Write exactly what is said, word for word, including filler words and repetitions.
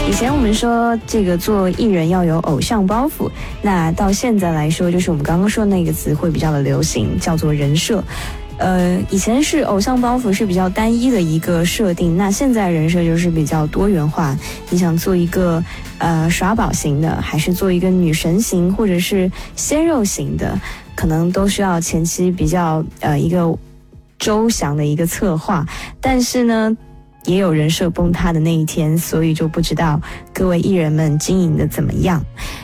以前我们说这个做艺人要有偶像包袱，那到现在来说，就是我们刚刚说的那个词会比较的流行，叫做人设。呃，以前是偶像包袱是比较单一的一个设定，那现在人设就是比较多元化。你想做一个呃耍宝型的，还是做一个女神型，或者是鲜肉型的，可能都需要前期比较呃一个周详的一个策划。但是呢，也有人设崩塌的那一天，所以就不知道各位艺人们经营的怎么样。